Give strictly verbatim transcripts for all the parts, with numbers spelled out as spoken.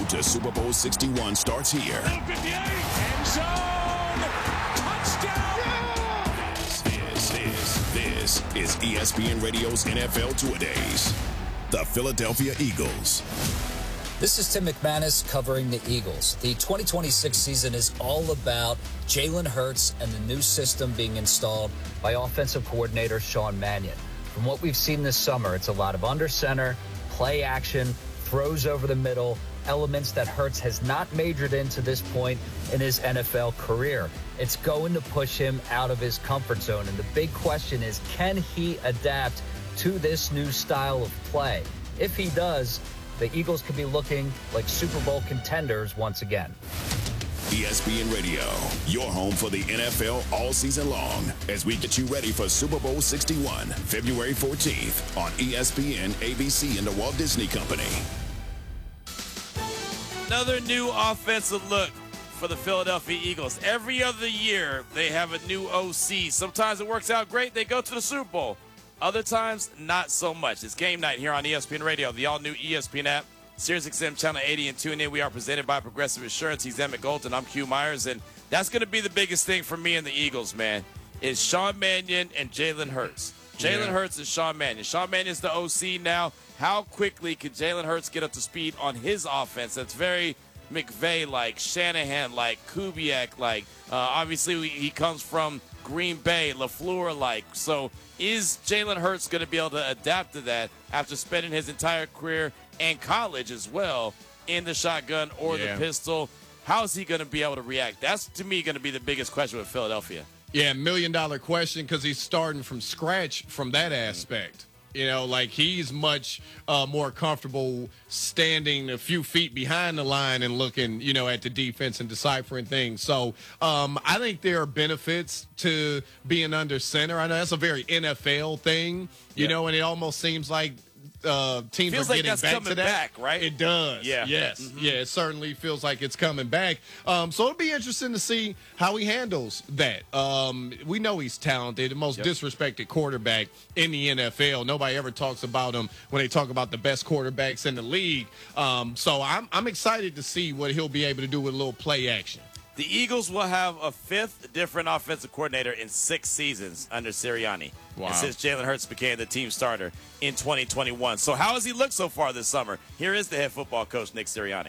road to Super Bowl sixty-one starts here. End zone. Touchdown. This, this, this is E S P N Radio's N F L Two-A-Days. The Philadelphia Eagles. This is Tim McManus covering the Eagles. The twenty twenty-six season is all about Jalen Hurts and the new system being installed by offensive coordinator Sean Mannion. From what we've seen this summer, it's a lot of under center, play action, throws over the middle, elements that Hurts has not majored in to this point in his N F L career. It's going to push him out of his comfort zone. And the big question is, can he adapt to this new style of play? If he does, the Eagles could be looking like Super Bowl contenders once again. E S P N Radio, your home for the N F L all season long, as we get you ready for Super Bowl sixty-one, February fourteenth on E S P N, A B C, and the Walt Disney Company. Another new offensive look for the Philadelphia Eagles. Every other year, they have a new O C. Sometimes it works out great. They go to the Super Bowl. Other times, not so much. It's game night here on E S P N Radio, the all-new E S P N app, Sirius X M Channel eighty, and tune in. We are presented by Progressive Insurance. He's Emmett Golden. I'm Q Myers, and that's going to be the biggest thing for me and the Eagles, man, is Sean Mannion and Jalen Hurts. Jalen yeah. Hurts and Sean Mannion. Sean Mannion's the O C now. How quickly can Jalen Hurts get up to speed on his offense? That's very McVay-like, Shanahan-like, Kubiak-like. Uh, obviously, he comes from Green Bay, LaFleur-like. So is Jalen Hurts going to be able to adapt to that after spending his entire career and college as well in the shotgun or yeah. the pistol? How is he going to be able to react? That's, to me, going to be the biggest question with Philadelphia. Yeah, million-dollar question because he's starting from scratch from that aspect. You know, like he's much uh, more comfortable standing a few feet behind the line and looking, you know, at the defense and deciphering things. So um, I think there are benefits to being under center. I know that's a very N F L thing, you yep. know, and it almost seems like uh, teams feels are like getting that's back coming to that. Back, right? It does. Yeah. Yes. Mm-hmm. Yeah. It certainly feels like it's coming back. Um, so it'll be interesting to see how he handles that. Um, we know he's talented, the most yep. disrespected quarterback in the N F L. Nobody ever talks about him when they talk about the best quarterbacks in the league. Um, so I'm I'm excited to see what he'll be able to do with a little play action. The Eagles will have a fifth different offensive coordinator in six seasons under Sirianni. Wow. And since Jalen Hurts became the team starter in twenty twenty-one. So how has he looked so far this summer? Here is the head football coach, Nick Sirianni.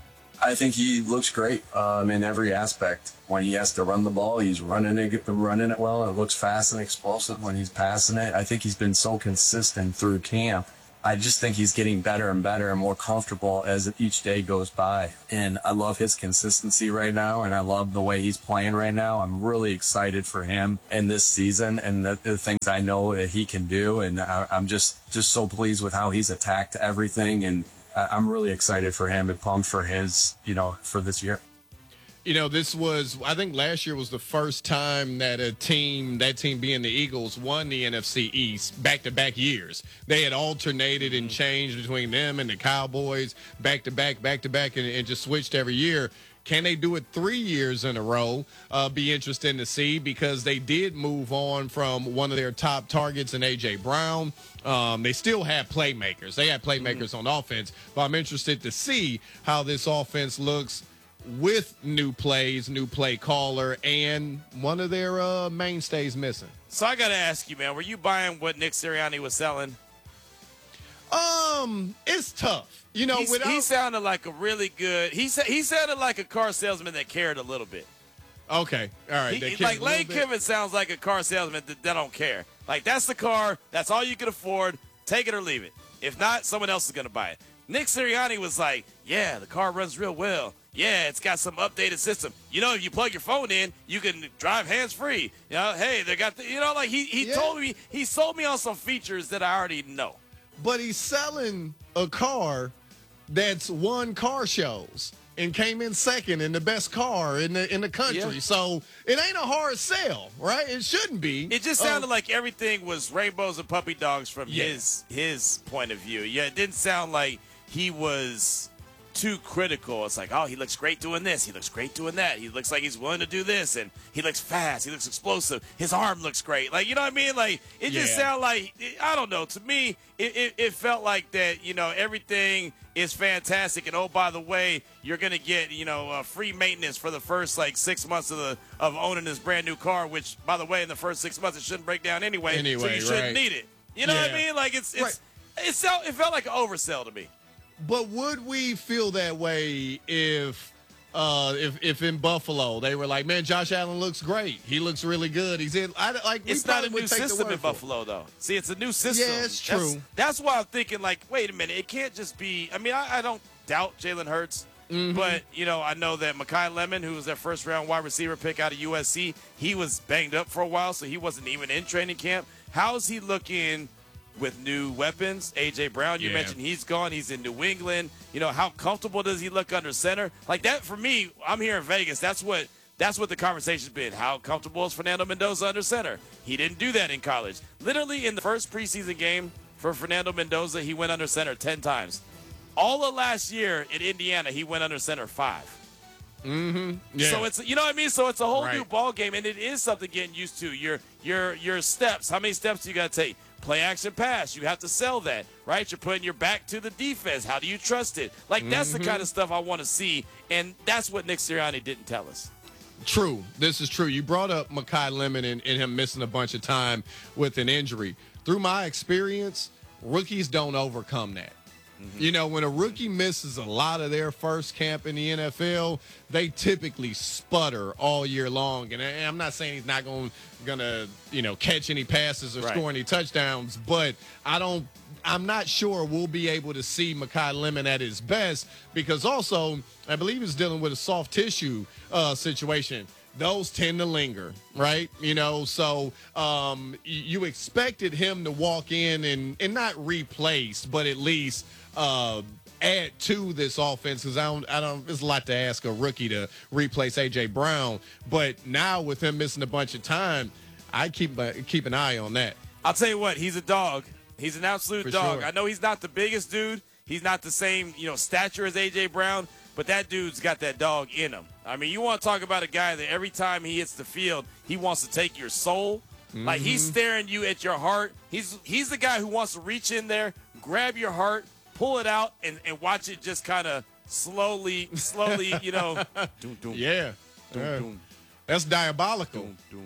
I think he looks great um, in every aspect. When he has to run the ball, he's running it, running it well. It looks fast and explosive when he's passing it. I think he's been so consistent through camp. I just think he's getting better and better and more comfortable as each day goes by. And I love his consistency right now, and I love the way he's playing right now. I'm really excited for him in this season and the, the things I know that he can do. And I, I'm just, just so pleased with how he's attacked everything. And I'm really excited for him and pumped for his, you know, for this year. You know, this was, I think last year was the first time that a team, that team being the Eagles, won the N F C East back-to-back years. They had alternated and changed between them and the Cowboys back-to-back, back-to-back, and, and just switched every year. Can they do it three years in a row? Uh, be interesting to see because they did move on from one of their top targets in A J. Brown. Um, they still have playmakers. They have playmakers mm-hmm. on offense, but I'm interested to see how this offense looks with new plays, new play caller, and one of their uh, mainstays missing. So I got to ask you, man, were you buying what Nick Sirianni was selling? Um, it's tough. You know, He's, without... he sounded like a really good. He he sounded like a car salesman that cared a little bit. Okay, all right. He, like Lane Kiffin sounds like a car salesman that, that don't care. Like that's the car. That's all you can afford. Take it or leave it. If not, someone else is going to buy it. Nick Sirianni was like, yeah, the car runs real well. Yeah, it's got some updated system. You know, if you plug your phone in, you can drive hands-free. You know, hey, they got the, you know, like he, he yeah. told me, he sold me on some features that I already know. But he's selling a car that's won car shows and came in second in the best car in the in the country. Yeah. So it ain't a hard sell, right? It shouldn't be. It just sounded uh, like everything was rainbows and puppy dogs from yeah. his his point of view. Yeah, it didn't sound like he was too critical. It's like, oh, he looks great doing this. He looks great doing that. He looks like he's willing to do this, and he looks fast. He looks explosive. His arm looks great. Like, you know what I mean? Like, it just Yeah. sounded like, I don't know. To me, it, it, it felt like that, you know, everything is fantastic. And, oh, by the way, you're going to get, you know, uh, free maintenance for the first, like, six months of the of owning this brand new car, which, by the way, in the first six months, it shouldn't break down anyway. Anyway, so you shouldn't right. need it. You know what I Yeah. mean? Like, it's, it's, Right. it, felt, it felt like an oversell to me. But would we feel that way if, uh, if if in Buffalo they were like, man, Josh Allen looks great. He looks really good. He's in. I, like we It's not a probably would new take the system word in for it. Buffalo, though. See, it's a new system. Yeah, it's That's- true. That's, why I'm thinking, like, wait a minute. It can't just be. I mean, I, I don't doubt Jalen Hurts, Mm-hmm. but you know, I know that Mekhi Lemon, who was their first round wide receiver pick out of U S C, he was banged up for a while, so he wasn't even in training camp. How is he looking with new weapons? A J Brown, you Yeah. mentioned he's gone. He's in New England. You know, how comfortable does he look under center? Like that for me, I'm here in Vegas. That's what that's what the conversation's been. How comfortable is Fernando Mendoza under center? He didn't do that in college. Literally in the first preseason game for Fernando Mendoza, he went under center ten times. All of last year in Indiana, he went under center five. Yeah. So it's, you know what I mean? So it's a whole Right. new ball game, and it is something getting used to. Your your your steps. How many steps do you got to take? Play action pass. You have to sell that, right? You're putting your back to the defense. How do you trust it? Like that's the kind of stuff I want to see, and that's what Nick Sirianni didn't tell us. True. This is true. You brought up Mekhi Lemon and, and him missing a bunch of time with an injury. Through my experience, rookies don't overcome that. You know, when a rookie misses a lot of their first camp in the N F L, they typically sputter all year long. And I- I'm not saying he's not going to, you know, catch any passes or Right. score any touchdowns, but I don't I'm not sure we'll be able to see Mekhi Lemon at his best because also I believe he's dealing with a soft tissue uh, situation. Those tend to linger, right? You know, so um, y- you expected him to walk in and, and not replace, but at least uh, add to this offense because I don't, I don't, it's a lot to ask a rookie to replace A J Brown. But now with him missing a bunch of time, I keep uh, keep an eye on that. I'll tell you what, he's a dog. He's an absolute For dog. sure. I know he's not the biggest dude. He's not the same, you know, stature as A J Brown, but that dude's got that dog in him. I mean, you want to talk about a guy that every time he hits the field, he wants to take your soul. Mm-hmm. Like he's staring you at your heart. He's he's the guy who wants to reach in there, grab your heart, pull it out, and, and watch it just kind of slowly, slowly, you know. Doom, doom, Yeah, doom, Yeah. doom, that's diabolical. doom, doom,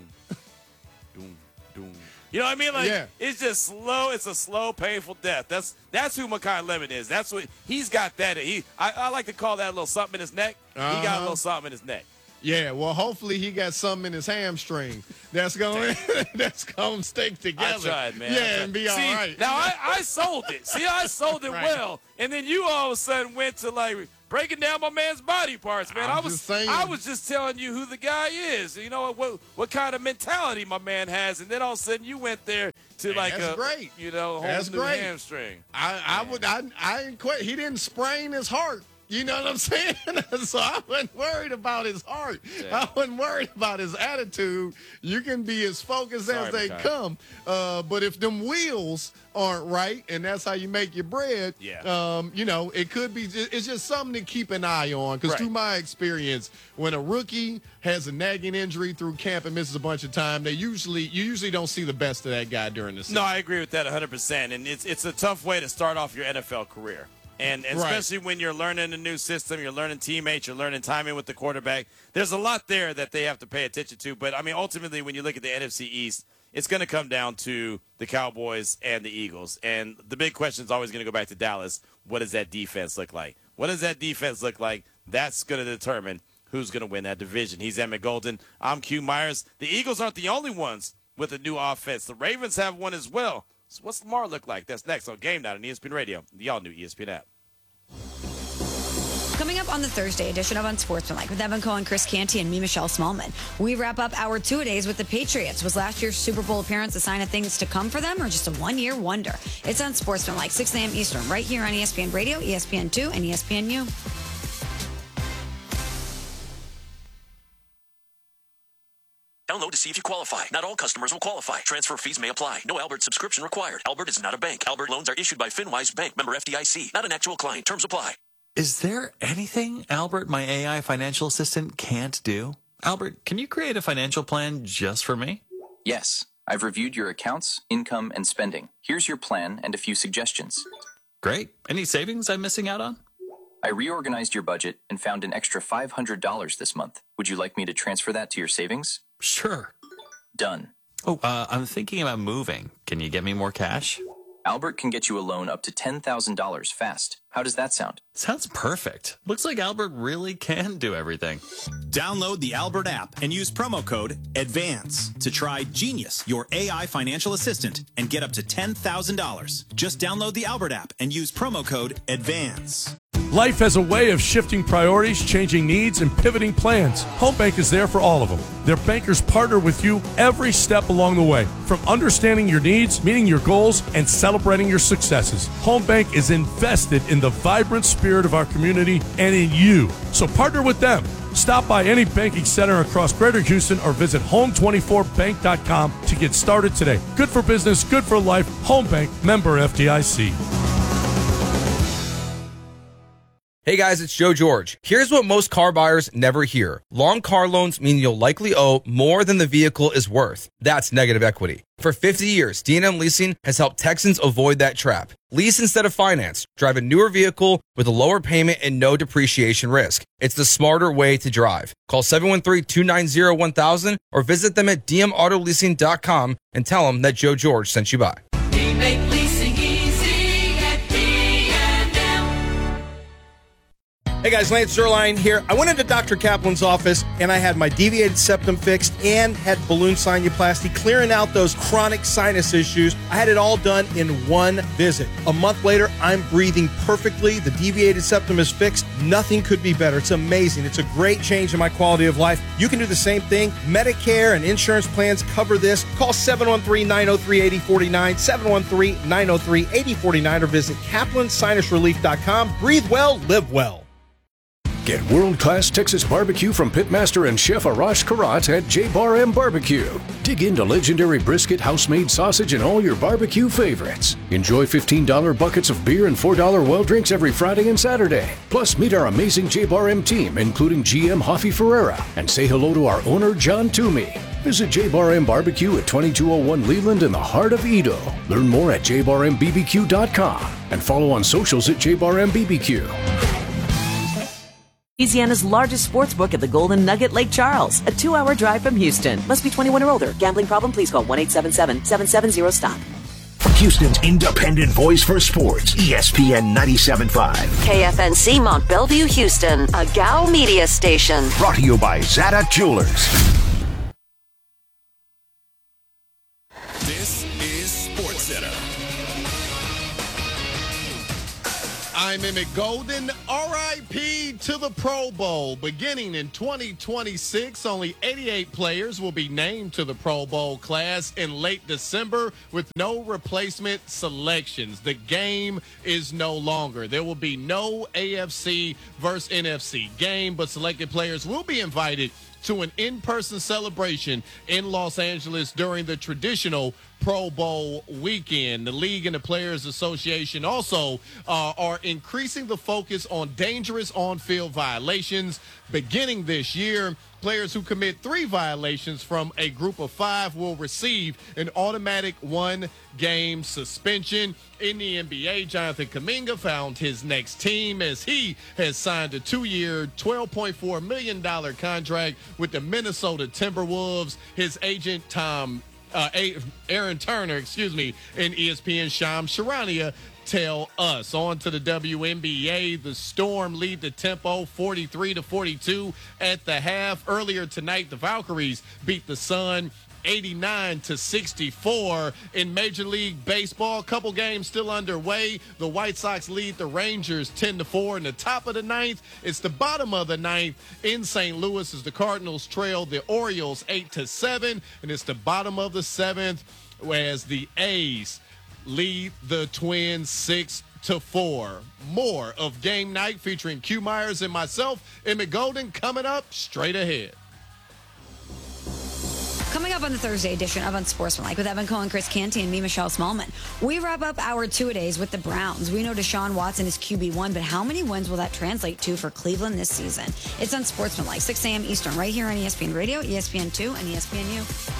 doom, doom. You know what I mean? Like Yeah. it's just slow. It's a slow, painful death. That's that's who Mekhi Lemon is. That's what he's got. That he I, I like to call that a little something in his neck. He got a Uh-huh. little something in his neck. Yeah, well, hopefully he got something in his hamstring that's going that's going to stick together. I tried, man. I Yeah, tried. and be See, all right. Now I, I sold it. See, I sold it Right. well, and then you all of a sudden went to like breaking down my man's body parts, man. I'm I was just saying. I was just telling you who the guy is. You know what what kind of mentality my man has, and then all of a sudden you went there to like that's a great. you know whole That's new great. hamstring. I, I would I I didn't quit. He didn't sprain his heart. You know what I'm saying? So I wasn't worried about his heart. Yeah. I wasn't worried about his attitude. You can be as focused Sorry, as they Mekhi. come. Uh, but if them wheels aren't right, and that's how you make your bread, Yeah. um, you know, it could be, it's just something to keep an eye on. Because Right. through my experience, when a rookie has a nagging injury through camp and misses a bunch of time, they usually, you usually don't see the best of that guy during the season. No, I agree with that one hundred percent. And it's it's a tough way to start off your N F L career. And, and Right. especially when you're learning a new system, you're learning teammates, you're learning timing with the quarterback. There's a lot there that they have to pay attention to. But, I mean, ultimately, when you look at the N F C East, it's going to come down to the Cowboys and the Eagles. And the big question is always going to go back to Dallas. What does that defense look like? What does that defense look like? That's going to determine who's going to win that division. He's Emmett Golden. I'm Q Myers. The Eagles aren't the only ones with a new offense. The Ravens have one as well. So what's Lamar look like? That's next on Game Night on E S P N Radio, the all-new E S P N app. Coming up on the Thursday edition of Unsportsmanlike with Evan Cohen, Chris Canty, and me, Michelle Smallman. We wrap up our two-a-days with the Patriots. Was last year's Super Bowl appearance a sign of things to come for them or just a one-year wonder? It's Unsportsmanlike, six a.m. Eastern, right here on E S P N Radio, E S P N two, and E S P N U. Download to see if you qualify. Not all customers will qualify. Transfer fees may apply. No Albert subscription required. Albert is not a bank. Albert loans are issued by FinWise Bank, member F D I C. Not an actual client. Terms apply. Is there anything Albert, my A I financial assistant, can't do? Albert, can you create a financial plan just for me? Yes. I've reviewed your accounts, income, and spending. Here's your plan and a few suggestions. Great. Any savings I'm missing out on? I reorganized your budget and found an extra five hundred dollars this month. Would you like me to transfer that to your savings? Sure. Done. Oh, uh, I'm thinking about moving. Can you get me more cash? Albert can get you a loan up to ten thousand dollars fast. How does that sound? Sounds perfect. Looks like Albert really can do everything. Download the Albert app and use promo code ADVANCE to try Genius, your A I financial assistant, and get up to ten thousand dollars. Just download the Albert app and use promo code ADVANCE. Life has a way of shifting priorities, changing needs, and pivoting plans. Home Bank is there for all of them. Their bankers partner with you every step along the way, from understanding your needs, meeting your goals, and celebrating your successes. Home Bank is invested in the vibrant spirit of our community and in you. So partner with them. Stop by any banking center across Greater Houston or visit home twenty-four bank dot com to get started today. Good for business, good for life. Home Bank, member F D I C. Hey guys, it's Joe George. Here's what most car buyers never hear. Long car loans mean you'll likely owe more than the vehicle is worth. That's negative equity. For fifty years, D and M Leasing has helped Texans avoid that trap. Lease instead of finance. Drive a newer vehicle with a lower payment and no depreciation risk. It's the smarter way to drive. Call seven one three, two nine zero, one thousand or visit them at d m auto leasing dot com and tell them that Joe George sent you by. We make leasing easy at D and M. Hey guys, Lance Zerline here. I went into Doctor Kaplan's office and I had my deviated septum fixed and had balloon sinuplasty, clearing out those chronic sinus issues. I had it all done in one visit. A month later, I'm breathing perfectly. The deviated septum is fixed. Nothing could be better. It's amazing. It's a great change in my quality of life. You can do the same thing. Medicare and insurance plans cover this. Call seven one three, nine oh three, eight oh four nine, seven one three, nine oh three, eight oh four nine or visit kaplan sinus relief dot com. Breathe well, live well. Get world-class Texas barbecue from pitmaster and chef Arash Karat at J Bar M Barbecue. Dig into legendary brisket, house-made sausage, and all your barbecue favorites. Enjoy fifteen dollar buckets of beer and four dollar well drinks every Friday and Saturday. Plus, meet our amazing J Bar M team, including G M Hoffy Ferreira, and say hello to our owner, John Toomey. Visit J Bar M Barbecue at twenty-two oh one Leland in the heart of Edo. Learn more at j bar m b b q dot com and follow on socials at J Bar M B B Q. Louisiana's largest sportsbook at the Golden Nugget Lake Charles, a two-hour drive from Houston. Must be twenty-one or older. Gambling problem? Please call one eight seven seven, seven seven zero, stop. Houston's independent voice for sports, E S P N ninety-seven point five. K F N C Mont Bellevue, Houston, a G A O media station. Brought to you by Zada Jewelers. This is SportsCenter. I'm Emmett Golden. R I P to the Pro Bowl. Beginning in twenty twenty-six, only eighty-eight players will be named to the Pro Bowl class in late December with no replacement selections. The game is no longer. There will be no A F C versus N F C game, but selected players will be invited to an in-person celebration in Los Angeles during the traditional Pro Bowl weekend. The league and the Players Association also uh, are increasing the focus on dangerous on-field violations. Beginning this year, players who commit three violations from a group of five will receive an automatic one-game suspension. In the N B A, Jonathan Kuminga found his next team as he has signed a two-year, twelve point four million dollars contract with the Minnesota Timberwolves. His agent, Tom Uh, Aaron Turner, excuse me, and E S P N Shams Charania tell us. On to the W N B A. The Storm lead the tempo forty-three to forty-two at the half. Earlier tonight, the Valkyries beat the Sun eighty-nine to sixty-four. In Major League Baseball, a couple games still underway. The White Sox lead the Rangers ten to four in the top of the ninth. It's the bottom of the ninth in Saint Louis as the Cardinals trail the Orioles eight to seven, and it's the bottom of the seventh as the A's lead the Twins six to four. More of Game Night featuring Q Myers and myself, Emmett Golden, coming up straight ahead. Coming up on the Thursday edition of Unsportsmanlike with Evan Cohen, Chris Canty, and me, Michelle Smallman. We wrap up our two-a-days with the Browns. We know Deshaun Watson is Q B one, but how many wins will that translate to for Cleveland this season? It's Unsportsmanlike, six a.m. Eastern, right here on E S P N Radio, E S P N two, and E S P N U.